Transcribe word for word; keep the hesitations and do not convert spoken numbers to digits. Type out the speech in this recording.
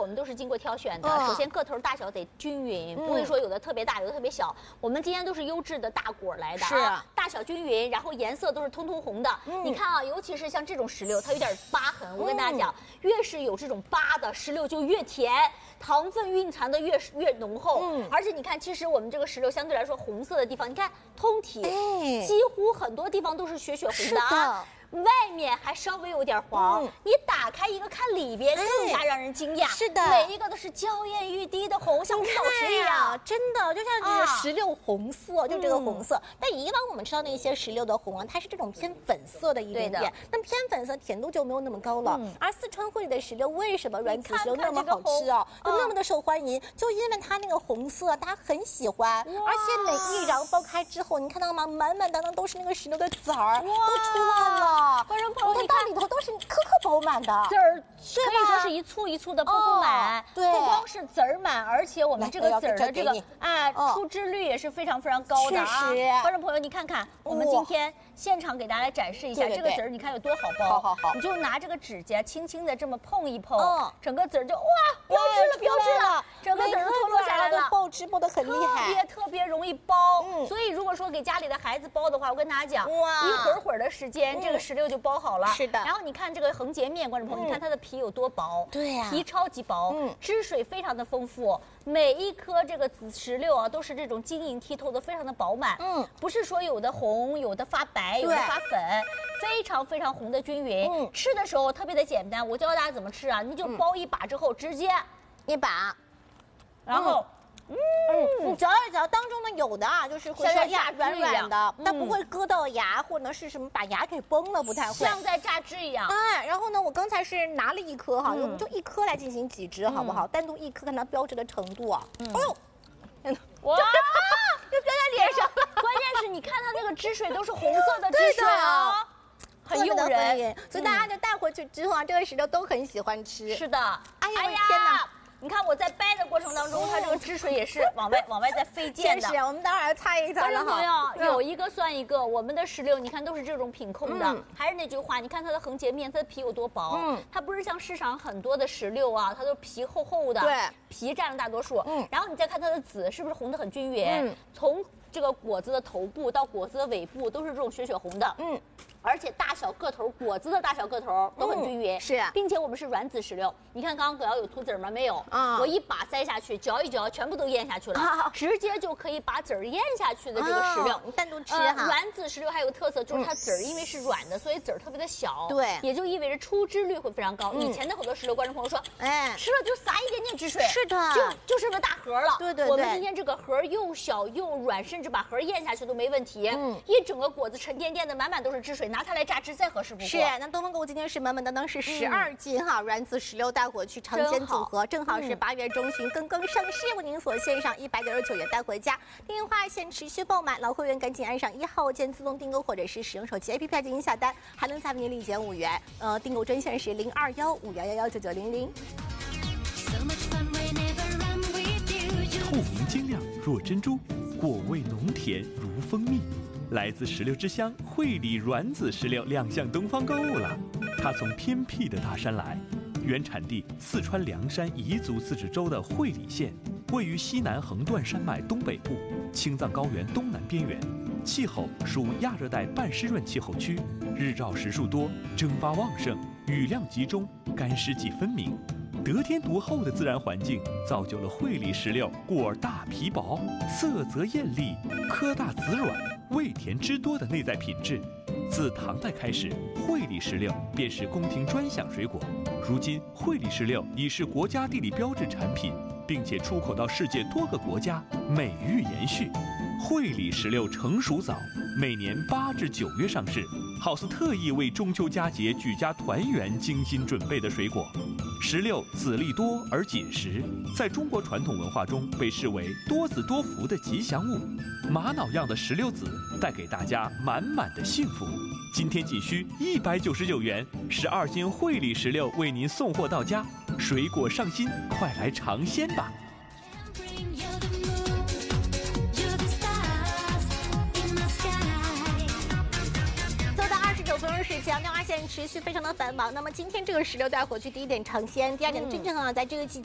我们都是经过挑选的。 嗯、 首先个头大小得均匀，不会说有的特别大，有的特别小。我们今天都是优质的大果来的啊， 是大小均匀，然后颜色都是通通红的。嗯、你看啊，尤其是像这种石榴，它有点疤痕。我跟大家讲，越是有这种疤的石榴就越甜，糖分蕴藏的越越浓厚。嗯，而且你看，其实我们这个石榴相对来说红色的地方，你看通体，哎、几乎很多地方都是血血红的啊。外面还稍微有点黄，嗯、你打开一个看里边更加让人惊讶。 是的， 每一个都是娇艳欲滴的红，像红宝石一样， 真的就像这个石榴红色，啊、就这个红色。嗯、但以往我们吃到那些石榴的红啊，它是这种偏粉色的一点点，那偏粉色甜度就没有那么高了。嗯、而四川惠理的石榴为什么软籽石榴那么好吃啊？就那么的受欢迎，就因为它那个红色，大家很喜欢，而且每一瓤剥开之后，你看到吗？满满当当都是那个石榴的籽儿，都出来了。 观众朋友， 它到里头都是颗颗饱满的籽儿，可以说是一簇一簇的，铺铺满。 对， 不光是籽儿满，而且我们这个籽儿的这个哎出汁率也是非常非常高的啊。观众朋友，你看看，我们今天现场给大家来展示一下这个籽儿，你看有多好剥。 好好好， 你就拿这个指甲轻轻的这么碰一碰，整个籽儿就哇标志了，标志了，整个籽儿都脱落下来了， 剥汁剥得很厉害， 特别特别容易剥。所以如果说给家里的孩子剥的话，我跟大家讲，一会儿会儿的时间，这个石榴就包好了。 是的。 然后你看这个横截面，观众朋友，你看它的皮有多薄？ 对呀， 皮超级薄，嗯，汁水非常的丰富。每一颗这个紫石榴啊，都是这种晶莹剔透的，非常的饱满。嗯，不是说有的红，有的发白，有的发粉，非常非常红的均匀。嗯，吃的时候特别的简单，我教大家怎么吃啊，你就剥一把之后直接一把， 然后。 嗯，你嚼一嚼，当中呢有的啊，就是会说牙软软的，它不会割到牙，或者是什么把牙给崩了，不太会， 像在榨汁一样。 哎，然后呢，我刚才是拿了一颗哈，我们就一颗来进行挤汁，好不好？单独一颗看它标志的程度啊。哎呦， 哇，就搁在脸上。关键是你看它那个汁水都是红色的汁水啊，很诱人， 所以大家就带回去之后啊，这个石榴都很喜欢吃。 是的，哎呀，天哪！ 你看我在掰的过程当中，它这个汁水也是往外往外在飞溅的。 是，我们待会儿擦一擦了哈。 观众朋友，有一个算一个，我们的石榴你看都是这种品控的。嗯、还是那句话，你看它的横截面，它的皮有多薄。嗯，它不是像市场很多的石榴啊，它都皮厚厚的。 对， 皮占了大多数。嗯，然后你再看它的籽，是不是红的很均匀？嗯，从这个果子的头部到果子的尾部都是这种血血红的。嗯。而且大小个头，果子的大小个头都很均匀， 嗯、是， 并且我们是软籽石榴。你看刚刚葛瑶有吐籽吗？没有啊，我一把塞下去，嚼一嚼，全部都咽下去了，啊、直接就可以把籽儿咽下去的这个石榴， 啊、单独吃哈、 呃。 软籽石榴还有个特色就是它籽儿因为是软的，所以籽儿特别的小， 对， 也就意味着出汁率会非常高。嗯、以前的很多石榴观众朋友说，哎，吃了就撒一点点汁水， 是的， 就就是个大盒了。 对对对， 我们今天这个盒又小又软，甚至把盒咽下去都没问题。嗯，一整个果子沉甸甸的，满满都是汁水，拿它来榨汁再合适不过。 是，那东方购物今天是满满当当是十二斤哈，软籽石榴带回去尝鲜组合，正好是八月中旬刚刚上市，为您所献上一百九十九元带回家。电话线持续爆满，老会员赶紧按上一号键自动订购，或者是使用手机 A P P 进行下单，还能再为您立减五元。呃，订购专线是零二幺五幺幺幺九九零零。 透明晶亮若珍珠，果味浓甜如蜂蜜。来自石榴之乡惠理软籽石榴亮相东方购物了。它从偏僻的大山来，原产地四川凉山彝族自治州的惠理县，位于西南横断山脉东北部、青藏高原东南边缘，气候属亚热带半湿润气候区，日照时数多，蒸发旺盛，雨量集中，干湿季分明。得天独厚的自然环境，造就了惠理石榴果大皮薄，色泽艳丽，颗大籽软，味甜汁多的内在品质。自唐代开始，惠理石榴便是宫廷专享水果。如今，惠理石榴已是国家地理标志产品，并且出口到世界多个国家，美誉延续。惠理石榴成熟早，每年八至九月上市，好似特意为中秋佳节举家团圆精心准备的水果。石榴籽粒多而紧实，在中国传统文化中被视为多子多福的吉祥物。玛瑙样的石榴籽带给大家满满的幸福。今天仅需一百九十九元，十二斤惠理石榴为您送货到家，水果上新，快来尝鲜吧！ 九分时间，电话线持续非常的繁忙。那么今天这个石榴带回去，第一点尝鲜，第二点最重要的在这个季节。